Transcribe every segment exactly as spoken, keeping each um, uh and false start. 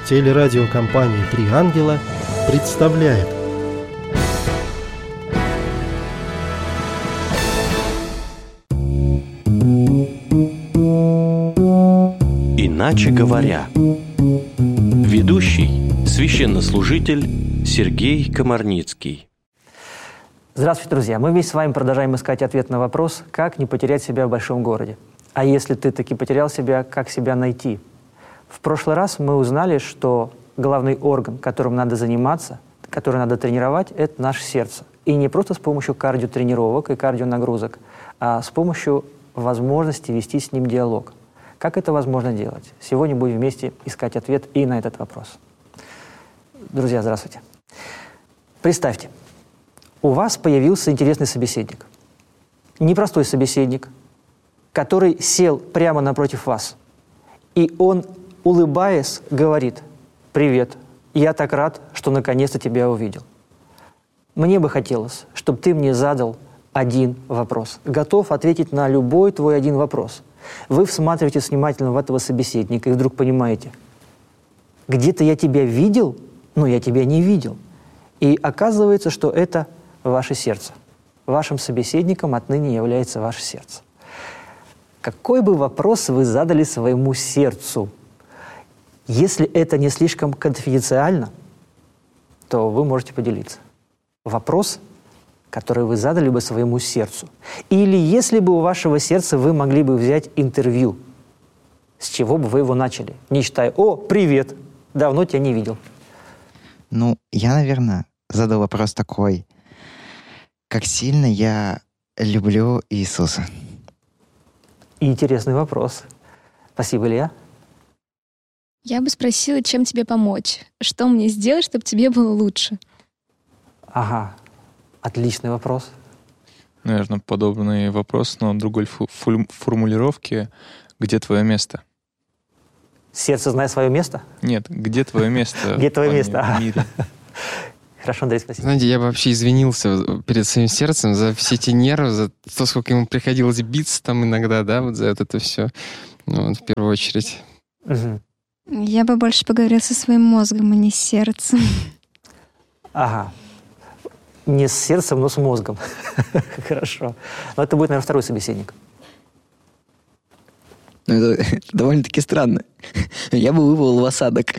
Телерадиокомпания «Три ангела» представляет. Иначе говоря, ведущий священнослужитель Сергей Комарницкий. Здравствуйте, друзья! Мы вместе с вами продолжаем искать ответ на вопрос, как не потерять себя в большом городе. А если ты таки потерял себя, как себя найти? В прошлый раз мы узнали, что главный орган, которым надо заниматься, который надо тренировать, это наше сердце. И не просто с помощью кардиотренировок и кардионагрузок, а с помощью возможности вести с ним диалог. Как это возможно делать? Сегодня будем вместе искать ответ и на этот вопрос. Друзья, здравствуйте. Представьте, у вас появился интересный собеседник. Непростой собеседник, который сел прямо напротив вас. И он, улыбаясь, говорит: «Привет, я так рад, что наконец-то тебя увидел. Мне бы хотелось, чтобы ты мне задал один вопрос. Готов ответить на любой твой один вопрос». Вы всматриваетесь внимательно в этого собеседника и вдруг понимаете: где-то я тебя видел, но я тебя не видел. И оказывается, что это ваше сердце. Вашим собеседником отныне является ваше сердце. Какой бы вопрос вы задали своему сердцу? Если это не слишком конфиденциально, то вы можете поделиться. Вопрос, который вы задали бы своему сердцу. Или если бы у вашего сердца вы могли бы взять интервью, с чего бы вы его начали? Не считая: «О, привет, давно тебя не видел». Ну, я, наверное, задал вопрос такой: как сильно я люблю Иисуса? Интересный вопрос. Спасибо, Илья. Я бы спросила, чем тебе помочь? Что мне сделать, чтобы тебе было лучше? Ага, отличный вопрос. Наверное, подобный вопрос, но другой фу- фу- формулировки. Где твое место? Сердце знает свое место? Нет, где твое место? Где твое место? В мире. Хорошо, Андрей, спасибо. Знаете, я бы вообще извинился перед своим сердцем за все эти нервы, за то, сколько ему приходилось биться там иногда, да, вот за вот это все. Ну, вот в первую очередь. Угу. Я бы больше поговорила со своим мозгом, а не с сердцем. Ага. Не с сердцем, но с мозгом. Хорошо. Но это будет, наверное, второй собеседник. Ну, это довольно-таки странно. Я бы вывел в осадок.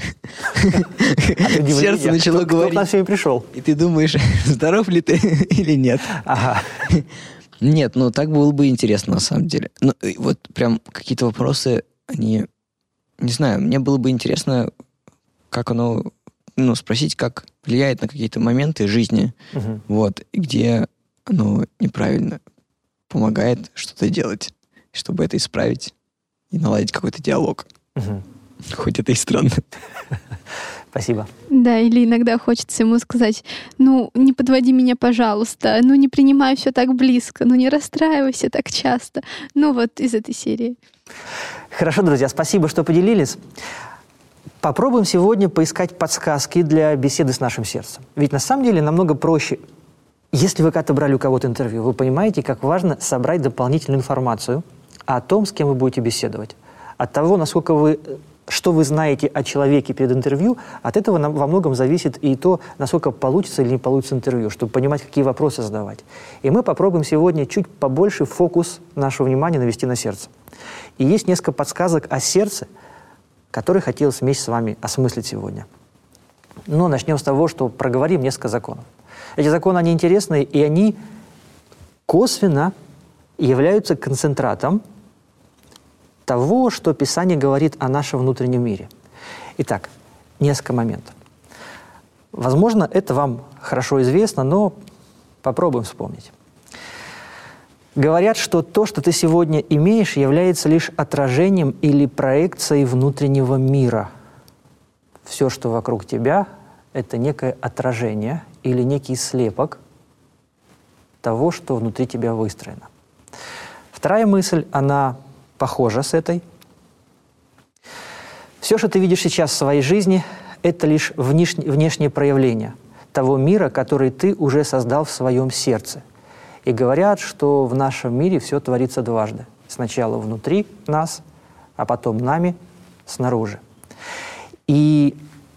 Сердце начало говорить. Кто к нам сегодня пришел? И ты думаешь, здоров ли ты или нет? Ага. Нет, ну так было бы интересно на самом деле. Ну, вот прям какие-то вопросы, они... Не знаю, мне было бы интересно, как оно... Ну, спросить, как влияет на какие-то моменты жизни, Угу. вот, и где оно неправильно помогает что-то делать, чтобы это исправить и наладить какой-то диалог. Угу. Хоть это и странно. Спасибо. Да, или иногда хочется ему сказать: ну, не подводи меня, пожалуйста, ну, не принимай все так близко, ну, не расстраивайся так часто. Ну, вот из этой серии. Хорошо, друзья, спасибо, что поделились. Попробуем сегодня поискать подсказки для беседы с нашим сердцем. Ведь на самом деле намного проще. Если вы когда-то брали у кого-то интервью, вы понимаете, как важно собрать дополнительную информацию о том, с кем вы будете беседовать. От того, насколько вы, что вы знаете о человеке перед интервью, от этого нам во многом зависит и то, насколько получится или не получится интервью, чтобы понимать, какие вопросы задавать. И мы попробуем сегодня чуть побольше фокус нашего внимания навести на сердце. И есть несколько подсказок о сердце, которые хотелось вместе с вами осмыслить сегодня. Но начнем с того, что проговорим несколько законов. Эти законы, они интересные, и они косвенно являются концентратом того, что Писание говорит о нашем внутреннем мире. Итак, несколько моментов. Возможно, это вам хорошо известно, но попробуем вспомнить. Говорят, что то, что ты сегодня имеешь, является лишь отражением или проекцией внутреннего мира. Все, что вокруг тебя, это некое отражение или некий слепок того, что внутри тебя выстроено. Вторая мысль, она похожа с этой. Все, что ты видишь сейчас в своей жизни, это лишь внешне, внешнее проявление того мира, который ты уже создал в своем сердце. И говорят, что в нашем мире все творится дважды. Сначала внутри нас, а потом нами снаружи. И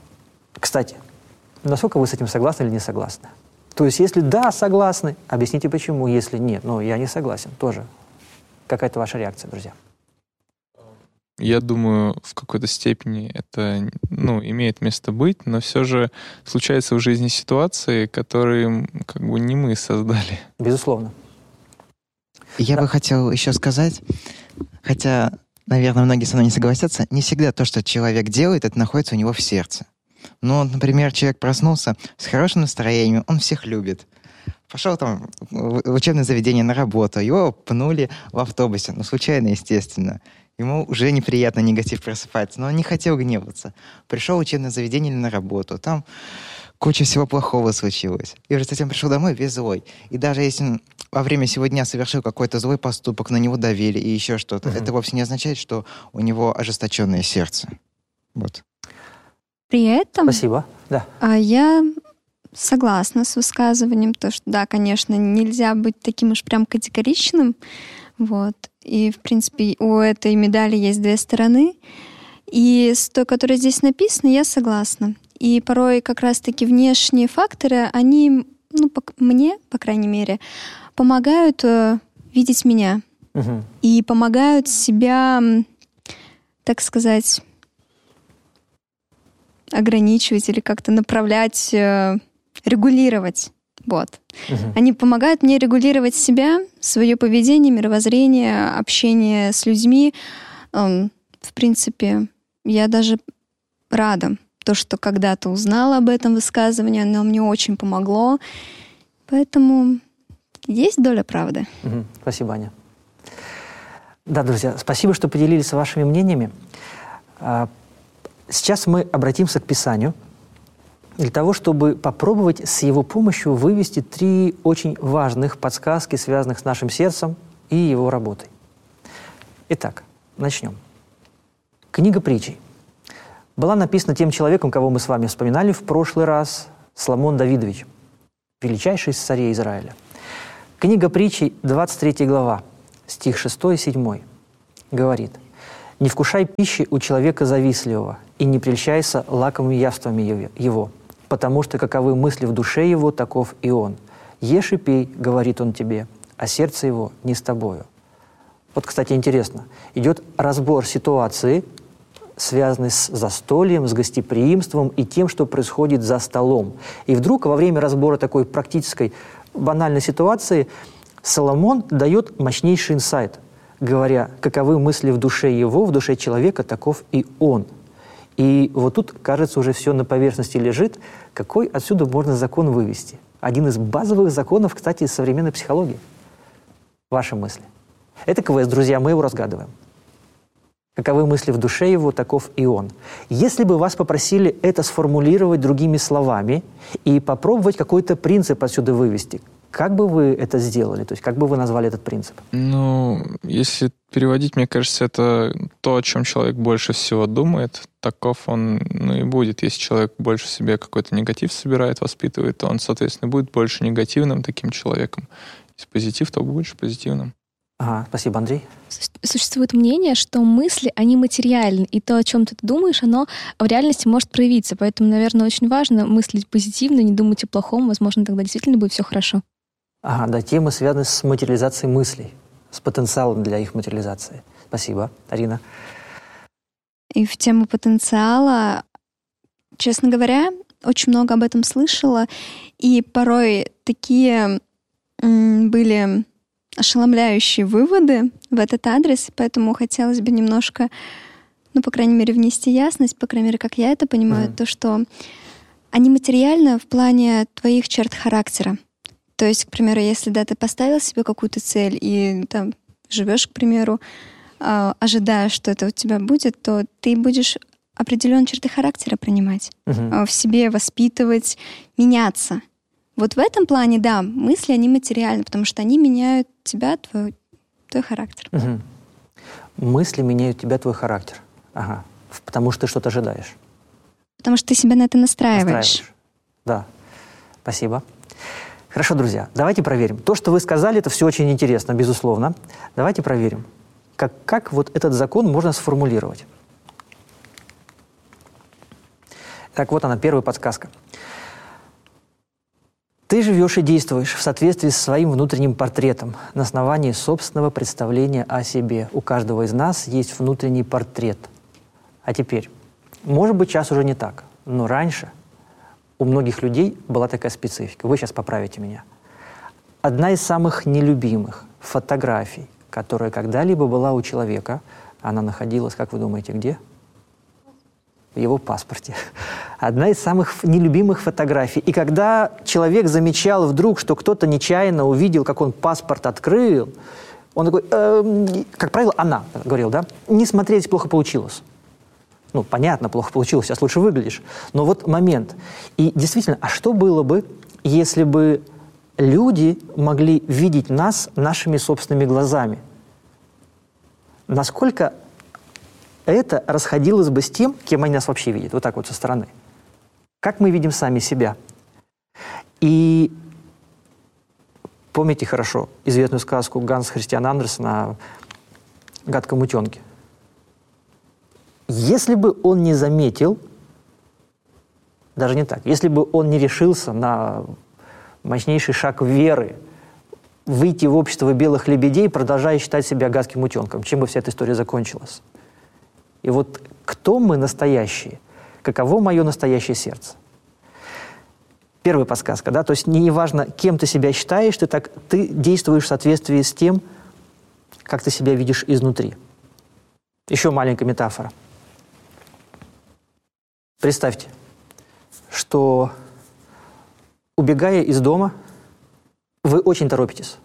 Кстати, насколько вы с этим согласны или не согласны? То есть, если да, согласны, объясните почему. Если нет, ну, я не согласен, тоже. Какая-то ваша реакция, друзья? Я думаю, в какой-то степени это, ну, имеет место быть, но все же случаются в жизни ситуации, которые как бы не мы создали. Безусловно. Я Да. бы хотел еще сказать, хотя, наверное, многие со мной не согласятся, не всегда то, что человек делает, это находится у него в сердце. Ну, вот, например, человек проснулся с хорошим настроением, он всех любит. Пошел там в учебное заведение на работу, его пнули в автобусе, ну, случайно, естественно. Ему уже неприятно негатив просыпается, но он не хотел гневаться. Пришел в учебное заведение или на работу, там куча всего плохого случилось. И уже затем пришел домой весь злой. И даже если он во время сего дня совершил какой-то злой поступок, на него давили и еще что-то, Мгм. это вовсе не означает, что у него ожесточенное сердце. Вот. При этом Спасибо. Да. а, я согласна с высказыванием, то, что да, конечно, нельзя быть таким уж прям категоричным. Вот. И, в принципе, у этой медали есть две стороны. И с той, которая здесь написана, я согласна. И порой как раз-таки внешние факторы, они, ну, по- мне, по крайней мере, помогают э, видеть меня. Мгм. И помогают себя, м, так сказать, ограничивать или как-то направлять, э, регулировать. Вот. Мгм. Они помогают мне регулировать себя, свое поведение, мировоззрение, общение с людьми. Эм, В принципе, я даже рада, то, что когда-то узнала об этом высказывании, оно мне очень помогло. Поэтому есть доля правды. Мгм. Спасибо, Аня. Да, друзья, спасибо, что поделились вашими мнениями. А, Сейчас мы обратимся к Писанию для того, чтобы попробовать с его помощью вывести три очень важных подсказки, связанных с нашим сердцем и его работой. Итак, начнем. Книга притчей была написана тем человеком, кого мы с вами вспоминали в прошлый раз, Соломон Давидович, величайший из царей Израиля. Книга притчей, двадцать третья глава, стих шестой и седьмой, говорит: «Не вкушай пищи у человека завистливого, и не прельщайся лакомыми явствами его, потому что каковы мысли в душе его, таков и он. Ешь и пей, говорит он тебе, а сердце его не с тобою». Вот, кстати, интересно, идет разбор ситуации, связанной с застольем, с гостеприимством и тем, что происходит за столом. И вдруг во время разбора такой практической, банальной ситуации Соломон дает мощнейший инсайт, говоря, каковы мысли в душе его, в душе человека, таков и он. И вот тут, кажется, уже все на поверхности лежит. Какой отсюда можно закон вывести? Один из базовых законов, кстати, из современной психологии. Ваши мысли. Это квест, друзья, мы его разгадываем. Каковы мысли в душе его, таков и он. Если бы вас попросили это сформулировать другими словами и попробовать какой-то принцип отсюда вывести, как бы вы это сделали? То есть как бы вы назвали этот принцип? Ну, если переводить, мне кажется, это то, о чем человек больше всего думает, таков он, ну, и будет. Если человек больше в себе какой-то негатив собирает, воспитывает, то он, соответственно, будет больше негативным таким человеком. Если позитив, то больше позитивным. Ага, спасибо, Андрей. Су- Существует мнение, что мысли, они материальны, и то, о чем ты думаешь, оно в реальности может проявиться. Поэтому, наверное, очень важно мыслить позитивно, не думать о плохом. Возможно, тогда действительно будет все хорошо. Ага, да, темы связаны с материализацией мыслей, с потенциалом для их материализации. Спасибо, Арина. И в тему потенциала, честно говоря, очень много об этом слышала. И порой такие м, были ошеломляющие выводы в этот адрес. Поэтому хотелось бы немножко, ну, по крайней мере, внести ясность, по крайней мере, как я это понимаю, Мгм. то, что они материальны в плане твоих черт характера. То есть, к примеру, если, да, ты поставил себе какую-то цель и там живешь, к примеру, а, ожидая, что это у тебя будет, то ты будешь определенные черты характера принимать, Мгм. а, в себе воспитывать, меняться. Вот в этом плане, да, мысли, они материальны, потому что они меняют тебя, твой, твой характер. Мгм. Мысли меняют тебя, твой характер. Ага, В- потому что ты что-то ожидаешь. Потому что ты себя на это настраиваешь. Настраиваешь. Да, спасибо. Хорошо, друзья, давайте проверим. То, что вы сказали, это все очень интересно, безусловно. Давайте проверим, как, как вот этот закон можно сформулировать. Так вот она, первая подсказка. Ты живешь и действуешь в соответствии с своим внутренним портретом на основании собственного представления о себе. У каждого из нас есть внутренний портрет. А теперь, может быть, сейчас уже не так, но раньше у многих людей была такая специфика. Вы сейчас поправите меня. Одна из самых нелюбимых фотографий, которая когда-либо была у человека, она находилась, как вы думаете, где? В его паспорте. Одна из самых нелюбимых фотографий. И когда человек замечал вдруг, что кто-то нечаянно увидел, как он паспорт открыл, он такой, э, как правило, она говорила, да, не смотреть плохо получилось. Ну, понятно, плохо получилось, сейчас лучше выглядишь. Но вот момент. И действительно, а что было бы, если бы люди могли видеть нас нашими собственными глазами? Насколько это расходилось бы с тем, кем они нас вообще видят, вот так вот со стороны. Как мы видим сами себя. И помните хорошо известную сказку Ганса Христиана Андерсена о гадком утенке? Если бы он не заметил, даже не так, если бы он не решился на мощнейший шаг веры, выйти в общество белых лебедей, продолжая считать себя гадким утенком, чем бы вся эта история закончилась? И вот кто мы настоящие? Каково мое настоящее сердце? Первая подсказка, да, то есть не важно, кем ты себя считаешь, ты, так, ты действуешь в соответствии с тем, как ты себя видишь изнутри. Еще маленькая метафора. Представьте, что, убегая из дома, вы очень торопитесь.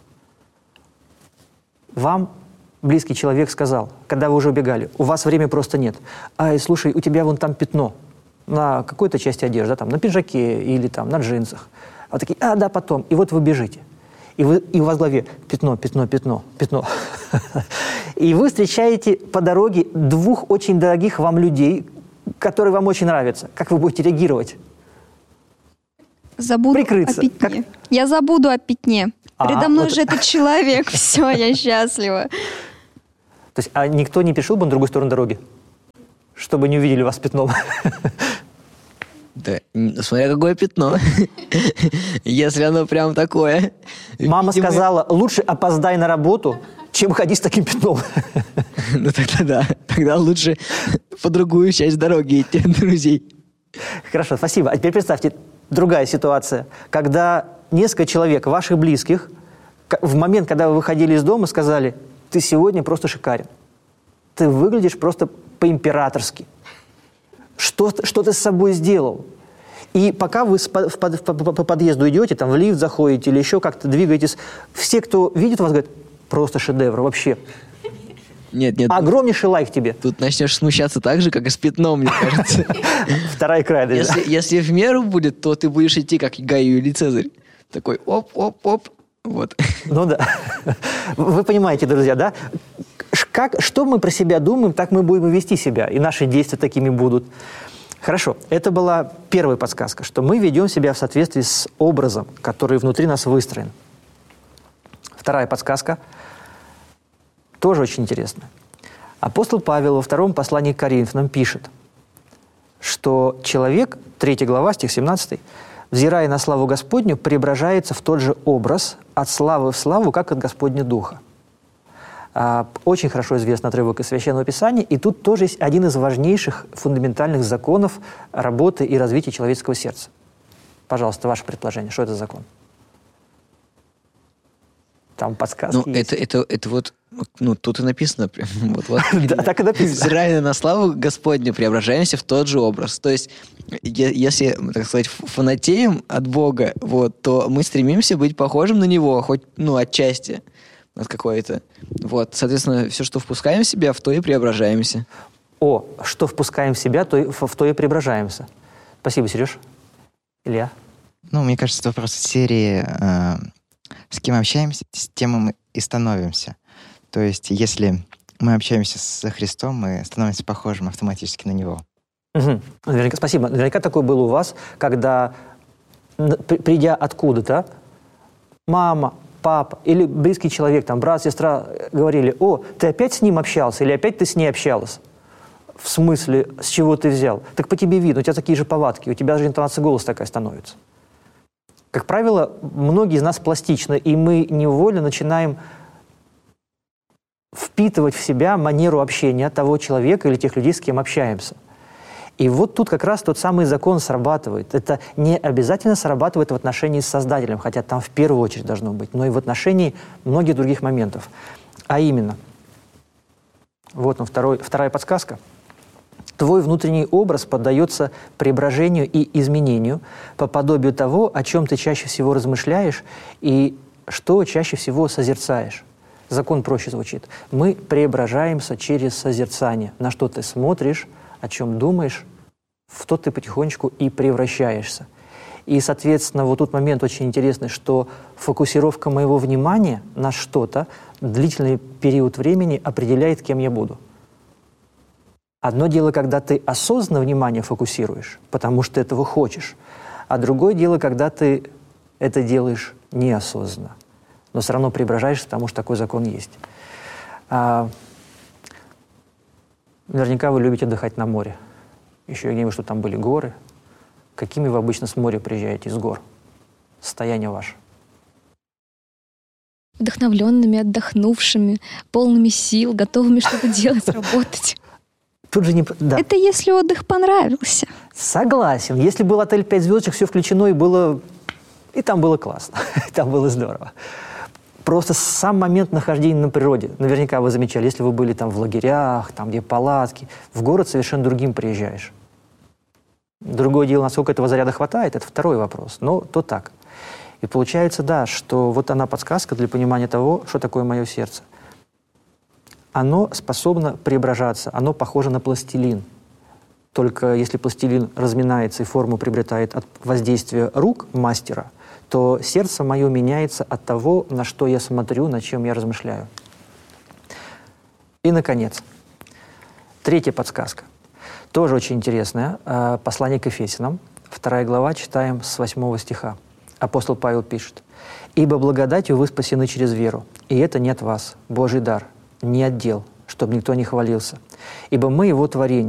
Вам близкий человек сказал, когда вы уже убегали, у вас времени просто нет. Ай, слушай, у тебя вон там пятно на какой-то части одежды, там, на пиджаке или там на джинсах. А вы такие, а, да, потом. И вот вы бежите. И, вы, и у вас в голове пятно, пятно, пятно, пятно. И вы встречаете по дороге двух очень дорогих вам людей, которые вам очень нравятся. Как вы будете реагировать? Забуду Прикрыться. о пятне. Как? Я забуду о пятне. А, Передо мной вот. же этот человек. Все, я счастлива. То есть, а никто не перешел бы на другую сторону дороги? Чтобы не увидели вас пятном? Да, смотря какое пятно. Если оно прям такое. Мама сказала, лучше опоздай на работу, чем ходи с таким пятном. Ну тогда да. Тогда лучше по другую часть дороги идти от друзей. Хорошо, спасибо. А теперь представьте, другая ситуация. Когда несколько человек, ваших близких, в момент, когда вы выходили из дома, сказали, ты сегодня просто шикарен. Ты выглядишь просто по-императорски. Что, что ты с собой сделал? И пока вы по, по, по, по подъезду идете, там в лифт заходите или еще как-то двигаетесь, все, кто видит вас, говорят, просто шедевр, вообще. Нет, нет. Огромнейший лайк тебе. Тут начнешь смущаться так же, как и с пятном, мне кажется. Вторая крайность. Если, если в меру будет, то ты будешь идти, как Гай или Цезарь. Такой оп-оп-оп. Вот. Ну да. Вы понимаете, друзья, да? Как, что мы про себя думаем, так мы будем вести себя, и наши действия такими будут. Хорошо, это была первая подсказка, что мы ведем себя в соответствии с образом, который внутри нас выстроен. Вторая подсказка, тоже очень интересная. Апостол Павел во втором послании к Коринфянам пишет, что человек, третья глава, стих семнадцатый, взирая на славу Господню, преображается в тот же образ от славы в славу, как от Господня Духа. Очень хорошо известный отрывок из Священного Писания, и тут тоже есть один из важнейших фундаментальных законов работы и развития человеческого сердца. Пожалуйста, ваше предположение, что это за закон? Там подсказки Ну, есть. это, это, это вот, ну, тут и написано прям. Вот, вот. Да, так и написано. Взирая на славу Господню, преображаемся в тот же образ. То есть, е- если, так сказать, фанатеем от Бога, вот, то мы стремимся быть похожим на Него, хоть, ну, отчасти. От какой-то. Вот, соответственно, все, что впускаем в себя, в то и преображаемся. О, что впускаем в себя, то и, в, в то и преображаемся. Спасибо, Сереж. Илья? Ну, мне кажется, это вопрос серии э, «С кем общаемся, с тем мы и становимся». То есть, если мы общаемся со Христом, мы становимся похожим автоматически на Него. Угу. Наверняка, спасибо. Наверняка такое было у вас, когда, при, придя откуда-то, мама, папа или близкий человек, там, брат, сестра, говорили, о, ты опять с ним общался или опять ты с ней общалась? В смысле, с чего ты взял? Так по тебе видно, у тебя такие же повадки, у тебя же интонация голоса такая становится. Как правило, многие из нас пластичны, и мы невольно начинаем впитывать в себя манеру общения того человека или тех людей, с кем общаемся. И вот тут как раз тот самый закон срабатывает. Это не обязательно срабатывает в отношении с Создателем, хотя там в первую очередь должно быть, но и в отношении многих других моментов. А именно, вот он, второй, вторая подсказка. Твой внутренний образ поддается преображению и изменению по подобию того, о чем ты чаще всего размышляешь и что чаще всего созерцаешь. Закон проще звучит. Мы преображаемся через созерцание. На что ты смотришь, о чем думаешь, в то ты потихонечку и превращаешься. И, соответственно, вот тут момент очень интересный, что фокусировка моего внимания на что-то длительный период времени определяет, кем я буду. Одно дело, когда ты осознанно внимание фокусируешь, потому что этого хочешь, а другое дело, когда ты это делаешь неосознанно, но все равно преображаешься, потому что такой закон есть. А, наверняка вы любите отдыхать на море. Еще где-нибудь, что там были горы. Какими вы обычно с моря приезжаете, из гор? Состояние ваше? Вдохновленными, отдохнувшими, полными сил, готовыми что-то делать, работать. Тут же не... Да. Это если отдых понравился. Согласен. Если был отель пять звездочек, все включено, и было... И там было классно. И там было здорово. Просто сам момент нахождения на природе. Наверняка вы замечали, если вы были там в лагерях, там, где палатки, в город совершенно другим приезжаешь. Другое дело, насколько этого заряда хватает, это второй вопрос. Но то так. И получается, да, что вот она подсказка для понимания того, что такое мое сердце. Оно способно преображаться, оно похоже на пластилин. Только если пластилин разминается и форму приобретает от воздействия рук мастера, то сердце мое меняется от того, на что я смотрю, над чем я размышляю. И, наконец, третья подсказка. Тоже очень интересная. Послание к Ефесянам, вторая глава, читаем с восьмого стиха. Апостол Павел пишет: «Ибо благодатью вы спасены через веру, и это не от вас, Божий дар, не от дел, чтобы никто не хвалился. Ибо мы его творение,